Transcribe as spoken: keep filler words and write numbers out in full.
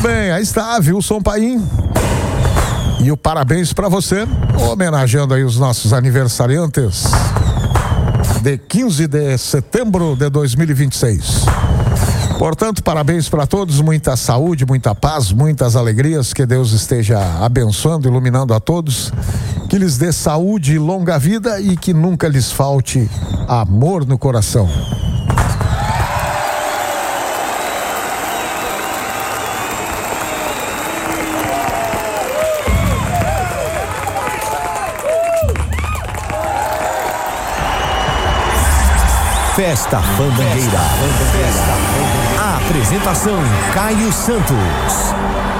bem, aí está, Wilson Paim. E o parabéns para você, homenageando aí os nossos aniversariantes de quinze de setembro de dois mil e vinte e seis. Portanto, parabéns para todos, muita saúde, muita paz, muitas alegrias, que Deus esteja abençoando, iluminando a todos, que lhes dê saúde e longa vida e que nunca lhes falte amor no coração. Festa Fandangueira. A apresentação: Caio Santos.